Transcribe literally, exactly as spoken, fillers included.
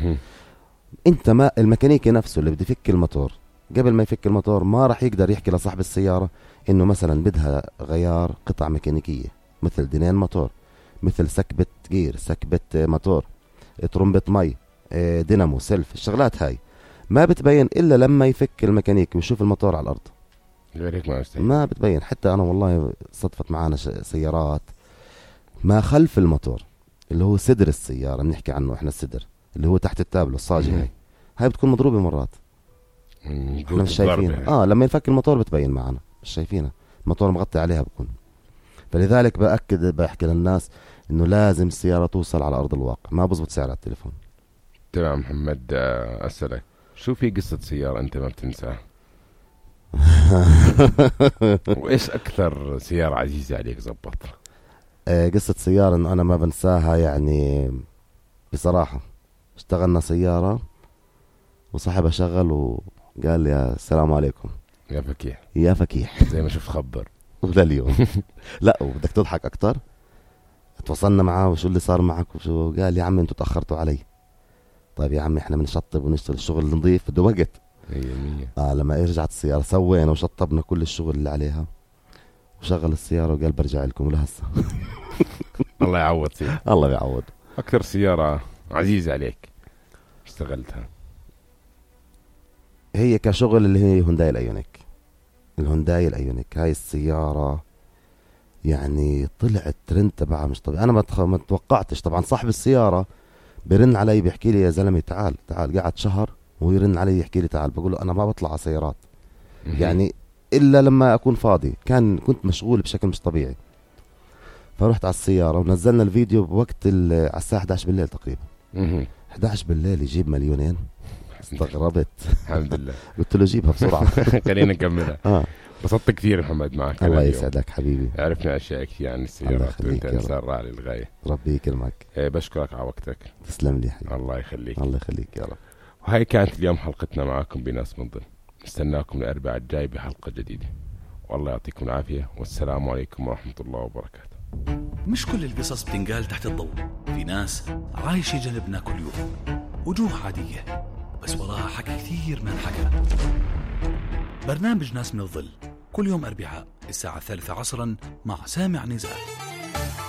انت ما الميكانيكي نفسه اللي بده يفك الموتور قبل ما يفك الموتور ما راح يقدر يحكي لصاحب السيارة انه مثلا بدها غيار قطع ميكانيكية مثل دينين موتور، مثل سكبة جير، سكبة موتور، ترمبة مي، دينامو، سلف. الشغلات هاي ما بتبين الا لما يفك الميكانيكي ويشوف الموتور على الارض. ما, ما بتبين. حتى انا والله صدفت معانا سيارات ما خلف الموتور اللي هو صدر السيارة، بنحكي عنه احنا الصدر اللي هو تحت التابلو الصاجي، هاي هاي بتكون مضروبة مرات احنا مش شايفينها. اه لما ينفك الموتور بتبين معنا، مش شايفينها، الموتور مغطي عليها بكون. فلذلك بأكد بحكي للناس انه لازم السيارة توصل على ارض الواقع، ما بزبط سعر التليفون. تمام محمد، اسألك شو في قصة سيارة انت ما بتنساها؟ وايش اكثر سيارة عزيزة عليك زبط؟ آه قصة سيارة انه انا ما بنساها يعني بصراحة. اشتغلنا سيارة وصاحبها شغل وقال يا السلام عليكم يا فكيح يا فكيح زي ما شفت خبر ولليوم. لا وبدك تضحك اكتر، تواصلنا معاه وشو اللي صار معك وشو قال يا عمي انتوا تأخرتوا علي. طيب يا عمي احنا بنشطب ونشتغل الشغل نظيف بده وقت. هي مية. اه لما رجعت السيارة سوينا وشطبنا كل الشغل اللي عليها وشغل السيارة وقال برجع لكم لهسه. الله يعوض فيك. الله يعوض. أكثر سيارة عزيزة عليك اشتغلتها؟ هي كشغل اللي هي هونداي الأيونيك. الهونداي الأيونيك هاي السيارة يعني طلعت ترند تبعها مش طبيعي. أنا ما توقعتش. طبعا صاحب السيارة بيرن علي بيحكي لي يا زلمة تعال تعال، قعد شهر ويرن علي يحكي لي تعال، بقول له أنا ما بطلع على سيارات يعني إلا لما أكون فاضي. كان كنت مشغول بشكل مش طبيعي. فرحت على السيارة ونزلنا الفيديو بوقت على الساعة إحدى عشر بالليل تقريبا. إحدى عشر بالليل يجيب مليونين. استغربت. الحمد لله. قلت له جيبها بسرعة. خلينا نكملها. آه. بسطت كثير محمد معك. الله يسعدك حبيبي. عرفنا أشياء كثير عن السيارات وأنت إنسان رائع للغاية. ربي يكرمك. إيه بشكرك على وقتك. تسلم لي حبيبي. الله يخليك. الله يخليك يا رب. وهي كانت اليوم حلقتنا معكم بناس من ظل. نستناكم الأربعاء الجاي بحلقة جديدة. والله يعطيكم العافية والسلام عليكم ورحمة الله وبركاته. مش كل القصص بتنقال تحت الضوء. في ناس عايشة جنبنا كل يوم، وجوه عادية بس وراها حكي كثير ما انحكى. برنامج ناس من الظل كل يوم أربعاء الساعة الثالثة عصرا مع سامع نزار.